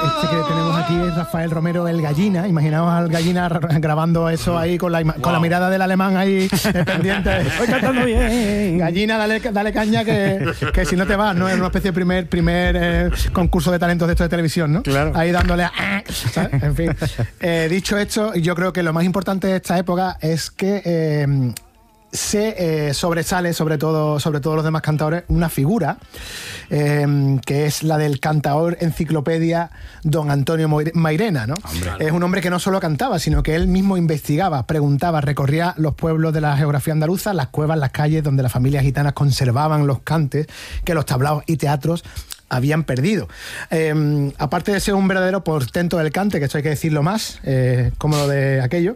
Este que tenemos aquí es Rafael Romero, el Gallina. Imaginaos al Gallina grabando eso ahí con la mirada del alemán ahí pendiente. Estoy cantando bien. Gallina, dale caña que si no te vas, ¿no? Es una especie de primer concurso de talentos de esto de televisión, ¿no? Claro. Ahí dándole ¿sabes? En fin. Dicho esto, yo creo que lo más importante de esta época es que se sobresale sobre todo los demás cantadores una figura que es la del cantaor enciclopedia don Antonio Mairena, ¿no? Es un hombre que no solo cantaba, sino que él mismo investigaba, preguntaba, recorría los pueblos de la geografía andaluza, las cuevas, las calles donde las familias gitanas conservaban los cantes que los tablaos y teatros habían perdido. Aparte de ser un verdadero portento del cante, que esto hay que decirlo más, como lo de aquello,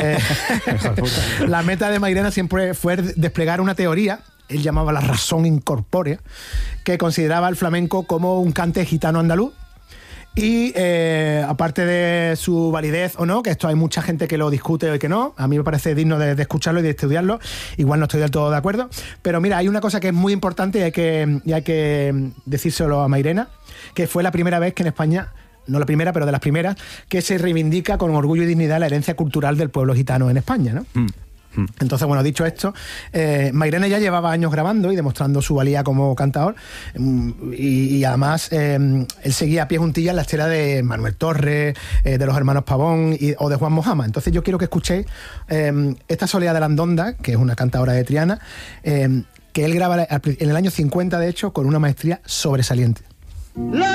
la meta de Mairena siempre fue desplegar una teoría, él llamaba la razón incorpórea, que consideraba el flamenco como un cante gitano andaluz. Y aparte de su validez o no, que esto hay mucha gente que lo discute y que no, a mí me parece digno de escucharlo y de estudiarlo, igual no estoy del todo de acuerdo, pero mira, hay una cosa que es muy importante y hay que decírselo a Mairena, que fue la primera vez que en España, no la primera, pero de las primeras, que se reivindica con orgullo y dignidad la herencia cultural del pueblo gitano en España, ¿no? Entonces, bueno, dicho esto, Mairena ya llevaba años grabando y demostrando su valía como cantador, y además él seguía a pie juntillas la estela de Manuel Torres, de los hermanos Pavón o de Juan Mojama. Entonces yo quiero que escuchéis esta Soledad de la Andonda, que es una cantadora de Triana, que él graba en el año 50, de hecho, con una maestría sobresaliente.